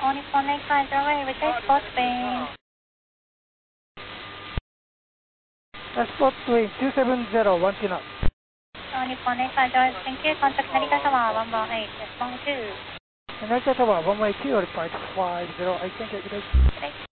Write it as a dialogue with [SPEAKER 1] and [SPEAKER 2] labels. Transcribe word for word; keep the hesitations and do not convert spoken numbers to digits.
[SPEAKER 1] All Nippon eight five zero eight, request spot wind.
[SPEAKER 2] Spot wind two seven zero, one two knots.
[SPEAKER 1] All Nippon eight five zero eight, thank you. Contact Narita Tower one one eight, respond two.
[SPEAKER 2] Narita Tower one one eight two, report five zero eight, thank you. Good day.
[SPEAKER 1] Good day.